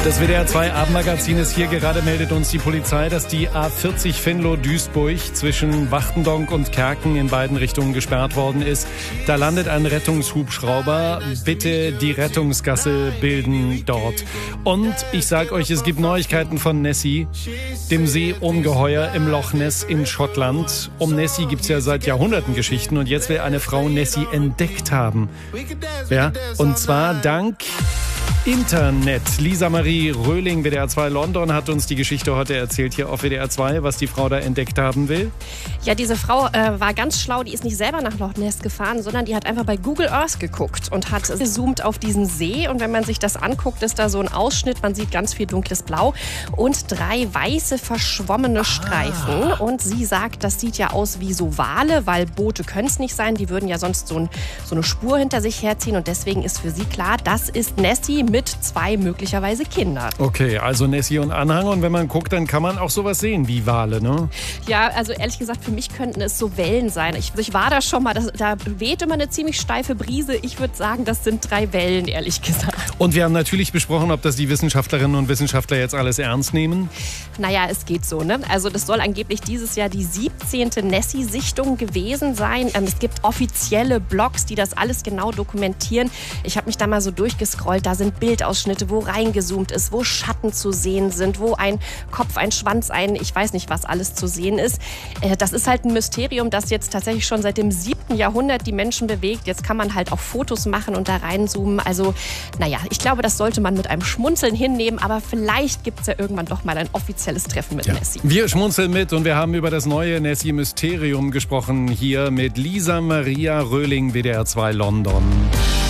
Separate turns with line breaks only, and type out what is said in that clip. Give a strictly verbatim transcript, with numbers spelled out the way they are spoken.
Das W D R zwei Abendmagazin ist hier. Gerade meldet uns die Polizei, dass die A vierzig Venlo-Duisburg zwischen Wachtendonk und Kerken in beiden Richtungen gesperrt worden ist. Da landet ein Rettungshubschrauber. Bitte die Rettungsgasse bilden dort. Und ich sag euch, es gibt Neuigkeiten von Nessie, dem Seeungeheuer im Loch Ness in Schottland. Um Nessie gibt's ja seit Jahrhunderten Geschichten und jetzt will eine Frau Nessie entdeckt haben. Ja, und zwar dank Internet. Lisa Marie Röhling, W D R zwei London, hat uns die Geschichte heute erzählt hier auf W D R zwei, was die Frau da entdeckt haben will.
Ja, diese Frau äh, war ganz schlau. Die ist nicht selber nach Loch Ness gefahren, sondern die hat einfach bei Google Earth geguckt und hat gezoomt auf diesen See. Und wenn man sich das anguckt, ist da so ein Ausschnitt. Man sieht ganz viel dunkles Blau und drei weiße verschwommene ah. Streifen. Und sie sagt, das sieht ja aus wie so Wale, weil Boote können es nicht sein. Die würden ja sonst so, ein, so eine Spur hinter sich herziehen. Und deswegen ist für sie klar, das ist Nessie mit zwei möglicherweise Kindern.
Okay, also Nessie und Anhang. Und wenn man guckt, dann kann man auch sowas sehen wie Wale, ne?
Ja, also ehrlich gesagt, für mich könnten es so Wellen sein. Ich, ich war da schon mal, das, da weht immer eine ziemlich steife Brise. Ich würde sagen, das sind drei Wellen, ehrlich gesagt.
Und wir haben natürlich besprochen, ob das die Wissenschaftlerinnen und Wissenschaftler jetzt alles ernst nehmen.
Naja, es geht so, ne? Also das soll angeblich dieses Jahr die siebzehnte Nessie-Sichtung gewesen sein. Ähm, es gibt offizielle Blogs, die das alles genau dokumentieren. Ich habe mich da mal so durchgescrollt. Da sind Bildausschnitte, wo reingezoomt ist, wo Schatten zu sehen sind, wo ein Kopf, ein Schwanz, ein, ich weiß nicht, was alles zu sehen ist. Äh, das ist halt ein Mysterium, das jetzt tatsächlich schon seit dem siebten Jahrhundert die Menschen bewegt. Jetzt kann man halt auch Fotos machen und da reinzoomen. Also, naja, ich glaube, das sollte man mit einem Schmunzeln hinnehmen, aber vielleicht gibt es ja irgendwann doch mal ein offizielles Treffen mit ja. Nessie.
Wir schmunzeln mit und wir haben über das neue Nessie-Mysterium gesprochen, hier mit Lisa Maria Röhling, W D R zwei London.